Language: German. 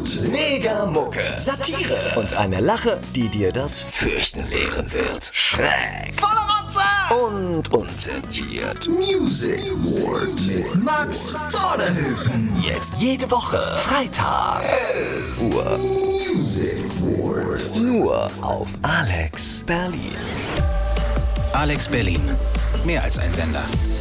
Absurd, Mega-Mucke, Satire und eine Lache, die dir das Fürchten lehren wird. Schräg, voller Rotze und unzensiert. Music Ward mit Max Vorderhöfen. Jetzt jede Woche, Freitag, 11 Uhr. Music Ward. Nur auf Alex Berlin. Alex Berlin. Mehr als ein Sender.